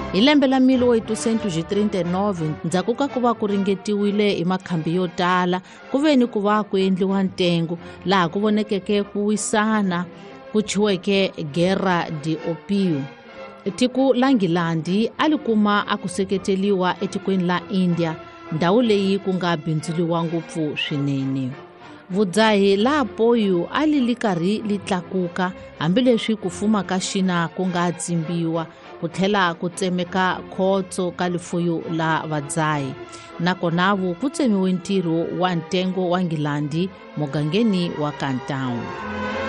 Hi lembe la 1839 ndzhaku ka ku va ku ringetiwile hi makhambi yo tala ku ve ni ku va ku endliwa ntengo laha ku vonekeke ku wisana ku chiweke Guerra de Opio. Tiko la Ngilandi a li kuma a ku seketeliwa etikweni la India, ndhawu leyi ku nga bindzuriwa ngopfu swinene. Vudzahi la Apoyo a li karhi li tlakuka hambileswi ku fuma ka Xina ku nga tsimbiwa ku tlhela ku tsemeka khotso ka lifuyo la vadzahi, nakonavu ku tsemiwe ntirho wa ntengo wa Ngilandi mugangeni wa Cape Town.